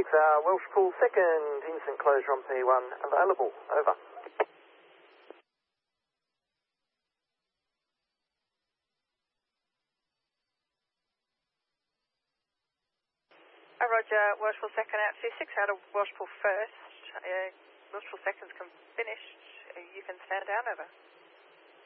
Welsh Pool second, instant closure on P1 available, over. Roger, Welsh Pool second out 26 out of Welsh Pool first. Welsh Pool seconds finished. You can stand down, over.